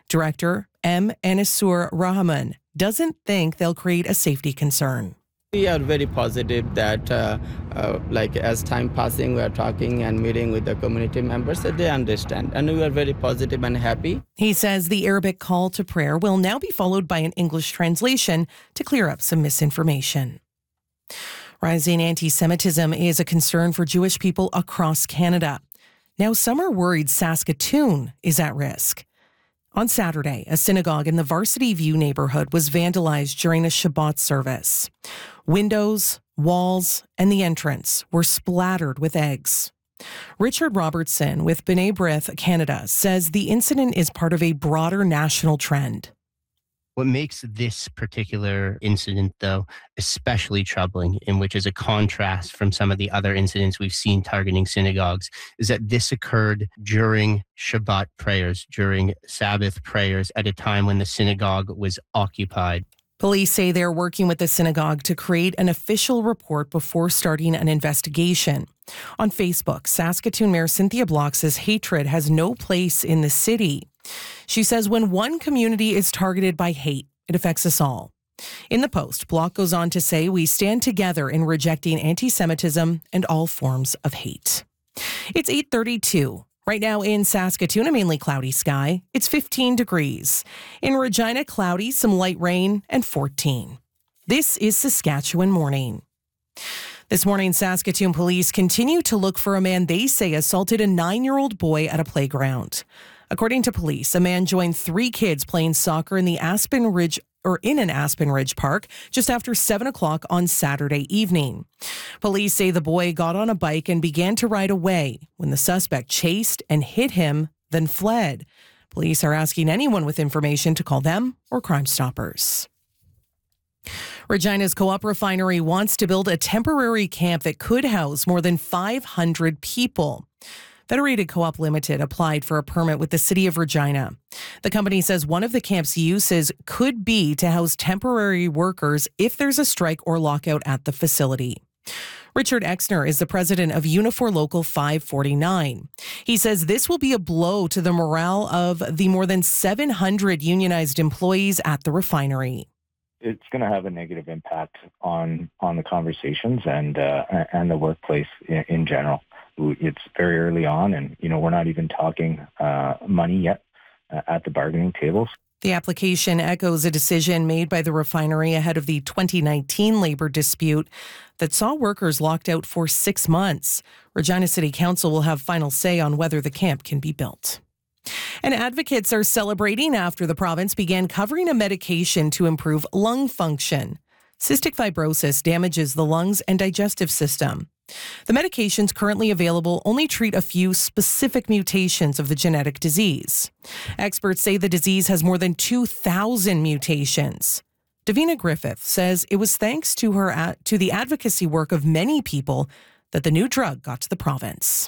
Director M. Anisur Rahman doesn't think they'll create a safety concern. We are very positive that as time passing, we are talking and meeting with the community members, that they understand. And we are very positive and happy. He says the Arabic call to prayer will now be followed by an English translation to clear up some misinformation. Rising anti-Semitism is a concern for Jewish people across Canada. Now, some are worried Saskatoon is at risk. On Saturday, a synagogue in the Varsity View neighborhood was vandalized during a Shabbat service. Windows, walls, and the entrance were splattered with eggs. Richard Robertson with B'nai B'rith Canada says the incident is part of a broader national trend. What makes this particular incident, though, especially troubling, in which is a contrast from some of the other incidents we've seen targeting synagogues, is that this occurred during Shabbat prayers, during Sabbath prayers, at a time when the synagogue was occupied. Police say they're working with the synagogue to create an official report before starting an investigation. On Facebook, Saskatoon Mayor Cynthia Block says hatred has no place in the city. She says when one community is targeted by hate, it affects us all. In the post, Block goes on to say we stand together in rejecting anti-Semitism and all forms of hate. It's 8:32. Right now in Saskatoon, a mainly cloudy sky. It's 15 degrees. In Regina, cloudy, some light rain, and 14. This is Saskatchewan Morning. This morning, Saskatoon police continue to look for a man they say assaulted a 9-year-old boy at a playground. According to police, a man joined 3 kids playing soccer in an Aspen Ridge park just after 7 o'clock on Saturday evening. Police say the boy got on a bike and began to ride away when the suspect chased and hit him, then fled. Police are asking anyone with information to call them or Crime Stoppers. Regina's Co-op Refinery wants to build a temporary camp that could house more than 500 people. Federated Co-op Limited applied for a permit with the City of Regina. The company says one of the camp's uses could be to house temporary workers if there's a strike or lockout at the facility. Richard Exner is the president of Unifor Local 549. He says this will be a blow to the morale of the more than 700 unionized employees at the refinery. It's going to have a negative impact on the conversations and the workplace in general. It's very early on, and we're not even talking money yet at the bargaining tables. The application echoes a decision made by the refinery ahead of the 2019 labor dispute that saw workers locked out for 6 months. Regina City Council will have final say on whether the camp can be built. And advocates are celebrating after the province began covering a medication to improve lung function. Cystic fibrosis damages the lungs and digestive system. The medications currently available only treat a few specific mutations of the genetic disease. Experts say the disease has more than 2,000 mutations. Davina Griffith says it was thanks to the advocacy work of many people that the new drug got to the province.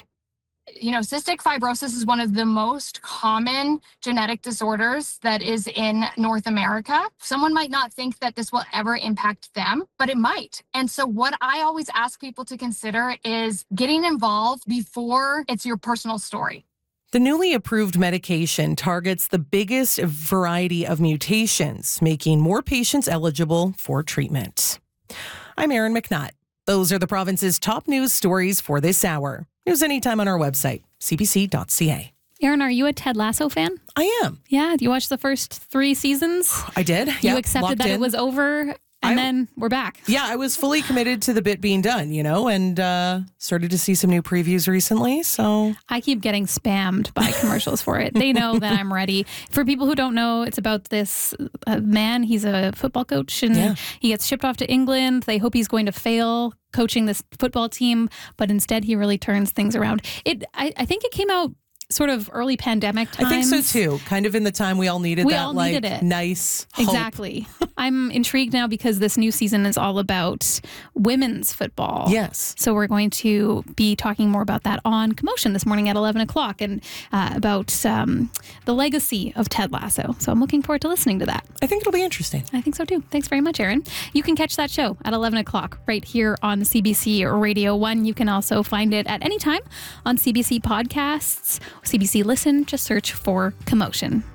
Cystic fibrosis is one of the most common genetic disorders that is in North America. Someone might not think that this will ever impact them, but it might. And so what I always ask people to consider is getting involved before it's your personal story. The newly approved medication targets the biggest variety of mutations, making more patients eligible for treatment. I'm Erin McNutt. Those are the province's top news stories for this hour. News anytime on our website, cbc.ca. Erin, are you a Ted Lasso fan? I am. Yeah. You watched the first 3 seasons? I did. You accepted that it was over, and then we're back. Yeah, I was fully committed to the bit being done, and started to see some new previews recently. So I keep getting spammed by commercials for it. They know that I'm ready. For people who don't know, it's about this man. He's a football coach, and he gets shipped off to England. They hope he's going to fail coaching this football team, but instead he really turns things around. I think it came out sort of early pandemic times. I think so too. Kind of in the time we all needed nice hope. Exactly. I'm intrigued now because this new season is all about women's football. Yes. So we're going to be talking more about that on Commotion this morning at 11 o'clock and about the legacy of Ted Lasso. So I'm looking forward to listening to that. I think it'll be interesting. I think so too. Thanks very much, Erin. You can catch that show at 11 o'clock right here on CBC Radio 1. You can also find it at any time on CBC Podcasts, CBC Listen. Just search for Commotion.